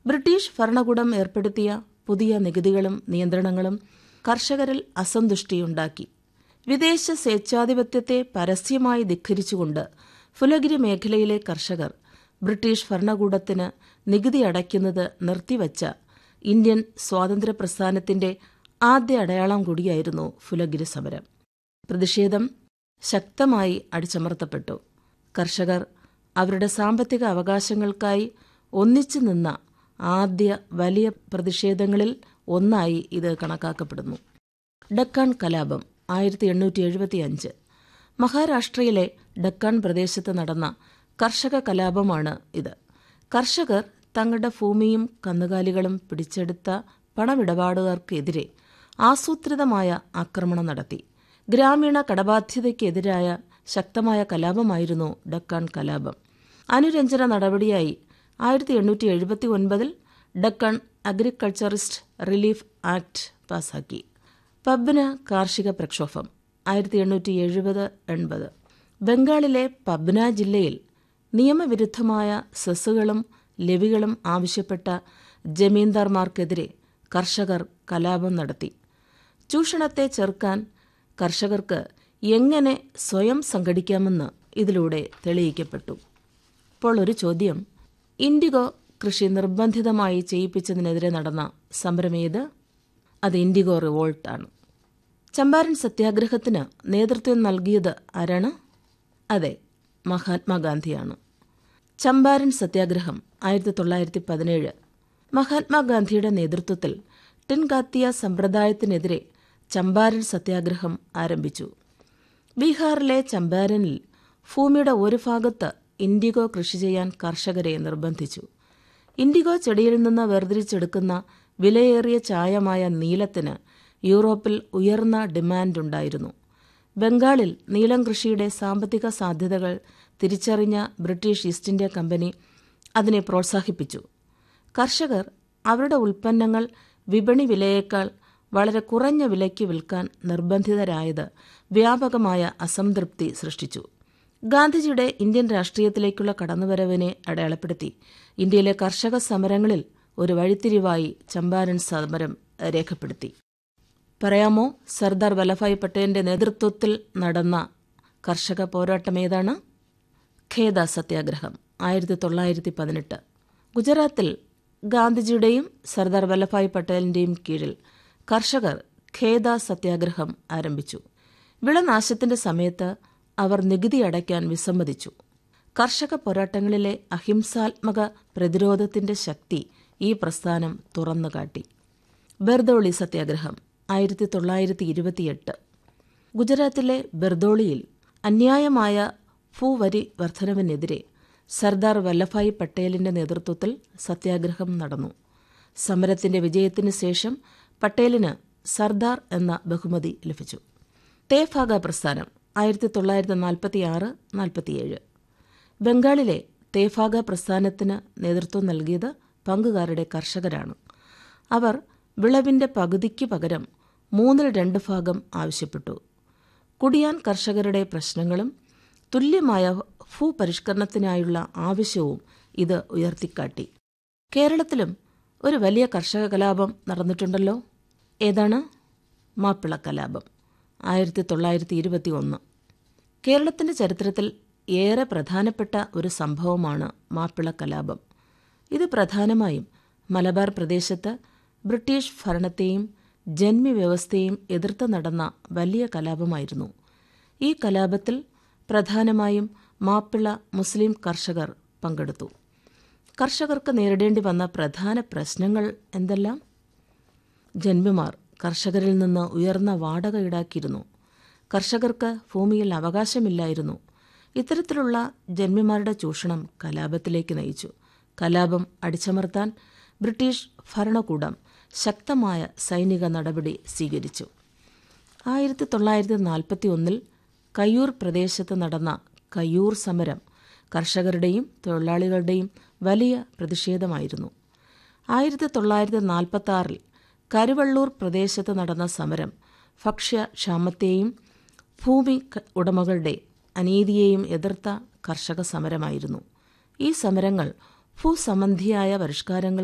British ഭരണകൂടം ഏർപ്പെടുത്തിയ പുതിയ നികുതികളും നിയന്ത്രണങ്ങളും കർഷകരിൽ അസന്തുഷ്ടിയുണ്ടാക്കി. വിദേശ സ്വേച്ഛാധിപത്യത്തെ പരസ്യമായി ധിക്കരിച്ചുകൊണ്ട് ഫുലഗിരി മേഖലയിലെ കർഷകർ ബ്രിട്ടീഷ് ഭരണകൂടത്തിന് നികുതി അടയ്ക്കുന്നത് നിർത്തിവച്ച ഇന്ത്യൻ സ്വാതന്ത്ര്യ പ്രസ്ഥാനത്തിന്റെ ആദ്യ അടയാളം കൂടിയായിരുന്നു ഫുലഗിരി സമരം. പ്രതിഷേധം ശക്തമായി അടിച്ചമർത്തപ്പെട്ടു. കർഷകർ അവരുടെ സാമ്പത്തിക അവകാശങ്ങൾക്കായി ഒന്നിച്ചു നിന്ന ആദ്യ വലിയ പ്രതിഷേധങ്ങളിൽ ഒന്നായി ഇത് കണക്കാക്കപ്പെടുന്നു. ഡക്കാൻ കലാപം 1875. മഹാരാഷ്ട്രയിലെ ഡക്കാൻ പ്രദേശത്ത് നടന്ന കർഷക കലാപമാണ് ഇത്. കർഷകർ തങ്ങളുടെ ഭൂമിയും കന്നുകാലികളും പിടിച്ചെടുത്ത പണമിടപാടുകാർക്കെതിരെ ആസൂത്രിതമായ ആക്രമണം നടത്തി. ഗ്രാമീണ കടബാധ്യതയ്ക്കെതിരായ ശക്തമായ കലാപമായിരുന്നു ഡക്കാൻ കലാപം. അനുരഞ്ജന നടപടിയായി 1879 ഡക്കാൻ അഗ്രികൾച്ചറിസ്റ്റ് റിലീഫ് ആക്ട് പാസാക്കി. പബ്ന കാർഷിക പ്രക്ഷോഭം 1870-80. ബംഗാളിലെ പബ്ന ജില്ലയിൽ നിയമവിരുദ്ധമായ സെസ്സുകളും ലെവികളും ആവശ്യപ്പെട്ട ജമീന്ദാർമാർക്കെതിരെ കർഷകർ കലാപം നടത്തി. ചൂഷണത്തെ ചെറുക്കാൻ കർഷകർക്ക് എങ്ങനെ സ്വയം സംഘടിക്കാമെന്ന് ഇതിലൂടെ തെളിയിക്കപ്പെട്ടു. ഇപ്പോൾ ഒരു ചോദ്യം: ഇൻഡിഗോ കൃഷി നിർബന്ധിതമായി ചെയ്യിപ്പിച്ചതിനെതിരെ നടന്ന സമരമേത്? അത് ഇൻഡിഗോ റിവോൾട്ട് ആണ്. ചമ്പാരൻ സത്യാഗ്രഹത്തിന് നേതൃത്വം നൽകിയത് ആരാണ്? അതെ, മഹാത്മാഗാന്ധിയാണ്. ചമ്പാരൻ സത്യാഗ്രഹം 1917. മഹാത്മാഗാന്ധിയുടെ നേതൃത്വത്തിൽ ടിൻകാത്തിയ സമ്പ്രദായത്തിനെതിരെ ചമ്പാരൻ സത്യാഗ്രഹം ആരംഭിച്ചു. ബീഹാറിലെ ചമ്പാരനിൽ ഭൂമിയുടെ ഒരു ഭാഗത്ത് ഇൻഡിഗോ കൃഷി ചെയ്യാൻ കർഷകരെ നിർബന്ധിച്ചു. ഇൻഡിഗോ ചെടിയിൽ നിന്ന് വേർതിരിച്ചെടുക്കുന്ന വിലയേറിയ ചായമായ നീലത്തിന് യൂറോപ്പിൽ ഉയർന്ന ഡിമാൻഡുണ്ടായിരുന്നു. ബംഗാളിൽ നീലം കൃഷിയുടെ സാമ്പത്തിക സാധ്യതകൾ തിരിച്ചറിഞ്ഞ ബ്രിട്ടീഷ് ഈസ്റ്റ് ഇന്ത്യ കമ്പനി അതിനെ പ്രോത്സാഹിപ്പിച്ചു. കർഷകർ അവരുടെ ഉൽപ്പന്നങ്ങൾ വിപണി വിലയേക്കാൾ വളരെ കുറഞ്ഞ വിലയ്ക്ക് വിൽക്കാൻ നിർബന്ധിതരായത് വ്യാപകമായ അസംതൃപ്തി സൃഷ്ടിച്ചു. ഗാന്ധിജിയുടെ ഇന്ത്യൻ രാഷ്ട്രീയത്തിലേക്കുള്ള കടന്നുവരവിനെ അടയാളപ്പെടുത്തി ഇന്ത്യയിലെ കർഷക സമരങ്ങളിൽ ഒരു വഴിത്തിരിവായി ചമ്പാരൻ സമരം രേഖപ്പെടുത്തി. പറയാമോ, സർദാർ വല്ലഭായ് പട്ടേലിന്റെ നേതൃത്വത്തിൽ നടന്ന കർഷക പോരാട്ടം ഏതാണ്? ഖേദ സത്യാഗ്രഹം 1918. ഗുജറാത്തിൽ ഗാന്ധിജിയുടെയും സർദാർ വല്ലഭായ് പട്ടേലിന്റെയും കീഴിൽ കർഷകർ ഖേദ സത്യാഗ്രഹം ആരംഭിച്ചു. വിളനാശത്തിന്റെ സമയത്ത് അവർ നികുതി അടയ്ക്കാൻ വിസമ്മതിച്ചു. കർഷക പോരാട്ടങ്ങളിലെ അഹിംസാത്മക പ്രതിരോധത്തിന്റെ ശക്തി ഈ പ്രസ്ഥാനം തുറന്നുകാട്ടി. ബർദോളി സത്യാഗ്രഹം 1928. ഗുജറാത്തിലെ ബർദോളിയിൽ അന്യായമായ ഭൂവരി വർധനവിനെതിരെ സർദാർ വല്ലഭായ് പട്ടേലിന്റെ നേതൃത്വത്തിൽ സത്യാഗ്രഹം നടന്നു. സമരത്തിന്റെ വിജയത്തിനു ശേഷം പട്ടേലിന് സർദാർ എന്ന ബഹുമതി ലഭിച്ചു. തേഭാഗ പ്രസ്ഥാനം 1946-47. ബംഗാളിലെ തേഭാഗ പ്രസ്ഥാനത്തിന് നേതൃത്വം നൽകിയത് പങ്കുകാരുടെ കർഷകരാണ്. അവർ വിളവിന്റെ പകുതിക്ക് പകരം 2/3 ഭാഗം ആവശ്യപ്പെട്ടു. കുടിയാൻ കർഷകരുടെ പ്രശ്നങ്ങളും തുല്യമായ ഭൂപരിഷ്കരണത്തിനായുള്ള ആവശ്യവും ഇത് ഉയർത്തിക്കാട്ടി. കേരളത്തിലും ഒരു വലിയ കർഷക കലാപം നടന്നിട്ടുണ്ടല്ലോ. ഏതാണ്? മാപ്പിള കലാപം 1921. കേരളത്തിന്റെ ചരിത്രത്തിൽ ഏറെ പ്രധാനപ്പെട്ട ഒരു സംഭവമാണ് മാപ്പിള കലാപം. ഇത് പ്രധാനമായും മലബാർ പ്രദേശത്ത് ബ്രിട്ടീഷ് ഭരണത്തെയും ജന്മിവ്യവസ്ഥയെയും എതിർത്ത് നടന്ന വലിയ കലാപമായിരുന്നു. ഈ കലാപത്തിൽ പ്രധാനമായും മാപ്പിള മുസ്ലിം കർഷകർ പങ്കെടുത്തു. കർഷകർക്ക് നേരിടേണ്ടി വന്ന പ്രധാന പ്രശ്നങ്ങൾ എന്തെല്ലാം? ജന്മിമാർ കർഷകരിൽ നിന്ന് ഉയർന്ന വാടക ഈടാക്കിയിരുന്നു. കർഷകർക്ക് ഭൂമിയിൽ അവകാശമില്ലായിരുന്നു. ഇത്തരത്തിലുള്ള ജന്മിമാരുടെ ചൂഷണം കലാപത്തിലേക്ക് നയിച്ചു. കലാപം അടിച്ചമർത്താൻ ബ്രിട്ടീഷ് ഭരണകൂടം ശക്തമായ സൈനിക നടപടി സ്വീകരിച്ചു. 1941 കയ്യൂർ പ്രദേശത്ത് നടന്ന കയ്യൂർ സമരം കർഷകരുടെയും തൊഴിലാളികളുടെയും വലിയ പ്രതിഷേധമായിരുന്നു. 1946 കരുവള്ളൂർ പ്രദേശത്ത് നടന്ന സമരം ഭക്ഷ്യക്ഷാമത്തെയും ഭൂമി ഉടമകളുടെ അനീതിയെയും എതിർത്ത കർഷക സമരമായിരുന്നു. ഈ സമരങ്ങൾ ഭൂസംബന്ധിയായ പരിഷ്കാരങ്ങൾ